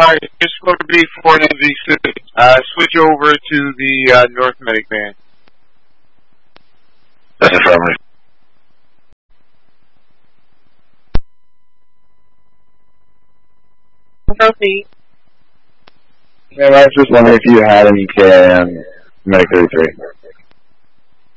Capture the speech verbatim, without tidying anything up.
Alright, it's going to be for N Z six. Uh, switch over to the uh, North Medic band. That's affirmative. Proceed. Yeah, I was just wondering if you had any K I M Medic thirty-three.